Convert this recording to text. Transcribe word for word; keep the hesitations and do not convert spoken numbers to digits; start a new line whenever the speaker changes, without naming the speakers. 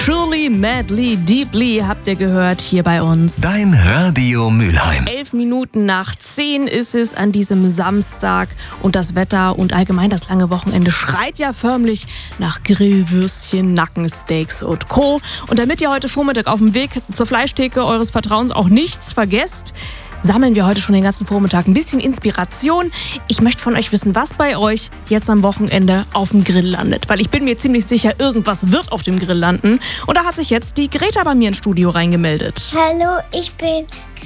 Truly, madly, deeply habt ihr gehört hier bei uns.
Dein Radio Mülheim.
Elf Minuten nach zehn ist es an diesem Samstag und das Wetter und allgemein das lange Wochenende schreit ja förmlich nach Grillwürstchen, Nackensteaks und Co. Und damit ihr heute Vormittag auf dem Weg zur Fleischtheke eures Vertrauens auch nichts vergesst, sammeln wir heute schon den ganzen Vormittag ein bisschen Inspiration. Ich möchte von euch wissen, was bei euch jetzt am Wochenende auf dem Grill landet. Weil ich bin mir ziemlich sicher, irgendwas wird auf dem Grill landen. Und da hat sich jetzt die Greta bei mir ins Studio reingemeldet.
Hallo, ich bin